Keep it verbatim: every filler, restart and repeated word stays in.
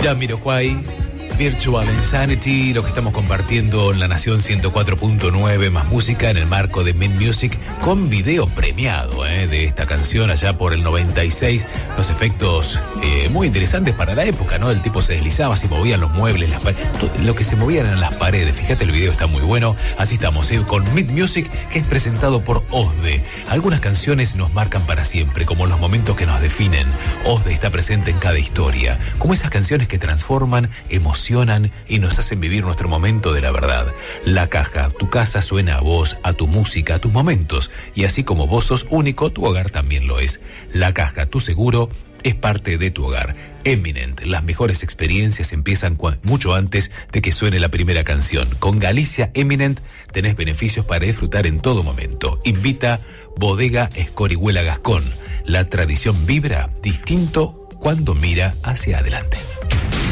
Jamiroquai, Virtual Insanity, lo que estamos compartiendo en La Nación ciento cuatro punto nueve, más música en el marco de Mid Music, con video premiado eh, de esta canción allá por el noventa y seis. Los efectos eh, muy interesantes para la época, ¿no? El tipo se deslizaba, se movían los muebles, las paredes, todo, lo que se movían eran las paredes. Fíjate, el video está muy bueno. Así estamos, eh, con Mid Music, que es presentado por Osde. Algunas canciones nos marcan para siempre, como los momentos que nos definen. Osde está presente en cada historia, como esas canciones que transforman, emocionan y nos hacen vivir nuestro momento de la verdad. La Caja, tu casa suena a vos, a tu música, a tus momentos, y así como vos sos único, tu hogar también lo es. La Caja, tu seguro, es parte de tu hogar. Eminent, las mejores experiencias empiezan cu- mucho antes de que suene la primera canción. Con Galicia Eminent tenés beneficios para disfrutar en todo momento. Invita Bodega Escorihuela Gascón. La tradición vibra distinto cuando mira hacia adelante.